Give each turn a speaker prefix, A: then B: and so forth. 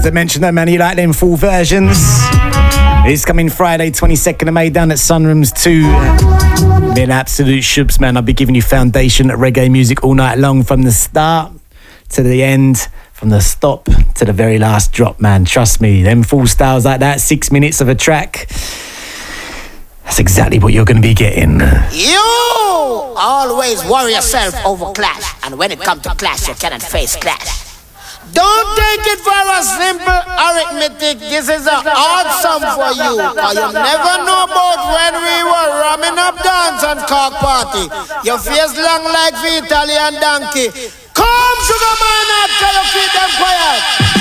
A: As I mentioned, though, man, you like them full versions. It's coming Friday, 22nd of May, down at Sunrooms 2. Been absolute shoops, man. I'll be giving you foundation reggae music all night long, from the start to the end, from the stop to the very last drop, man. Trust me, them full styles like that, 6 minutes of a track, that's exactly what you're going to be getting.
B: You always worry yourself over clash, and when it comes to clash, you cannot face clash. Don't take it for a simple arithmetic. This is a hard sum for you, cause you never know about when we were ramming up dance and cock party. Your face long like the Italian donkey. Come, sugar man, after you keep them quiet.